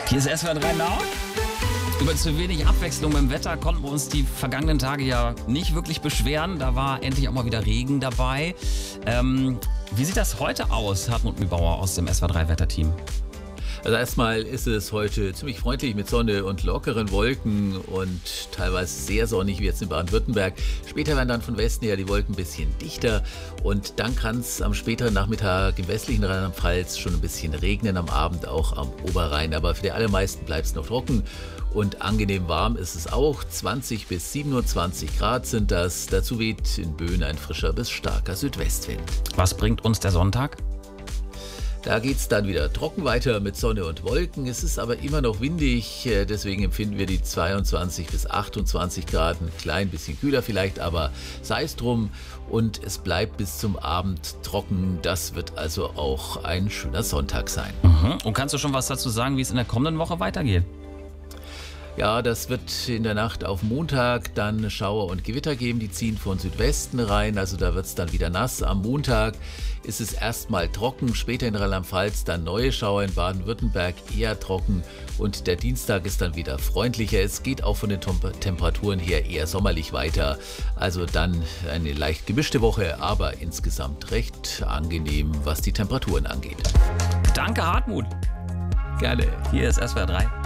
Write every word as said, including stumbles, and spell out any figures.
Hier ist S W R drei Now. Über zu wenig Abwechslung beim Wetter konnten wir uns die vergangenen Tage ja nicht wirklich beschweren. Da war endlich auch mal wieder Regen dabei. Ähm, wie sieht das heute aus, Hartmut Mühlbauer aus dem S W R drei Wetterteam? Also erstmal ist es heute ziemlich freundlich mit Sonne und lockeren Wolken und teilweise sehr sonnig wie jetzt in Baden-Württemberg. Später werden dann von Westen her die Wolken ein bisschen dichter und dann kann es am späteren Nachmittag im westlichen Rheinland-Pfalz schon ein bisschen regnen, am Abend auch am Oberrhein. Aber für die allermeisten bleibt es noch trocken und angenehm warm ist es auch. zwanzig bis siebenundzwanzig Grad sind das. Dazu weht in Böen ein frischer bis starker Südwestwind. Was bringt uns der Sonntag? Da geht es dann wieder trocken weiter mit Sonne und Wolken. Es ist aber immer noch windig, deswegen empfinden wir die zweiundzwanzig bis achtundzwanzig Grad. Ein klein bisschen kühler vielleicht, aber sei es drum. Und es bleibt bis zum Abend trocken. Das wird also auch ein schöner Sonntag sein. Mhm. Und kannst du schon was dazu sagen, wie es in der kommenden Woche weitergeht? Ja, das wird in der Nacht auf Montag dann Schauer und Gewitter geben. Die ziehen von Südwesten rein, also da wird es dann wieder nass. Am Montag ist es erstmal trocken, später in Rheinland-Pfalz dann neue Schauer, in Baden-Württemberg eher trocken und der Dienstag ist dann wieder freundlicher. Es geht auch von den Temperaturen her eher sommerlich weiter. Also dann eine leicht gemischte Woche, aber insgesamt recht angenehm, was die Temperaturen angeht. Danke, Hartmut. Gerne. Hier ist S W R drei.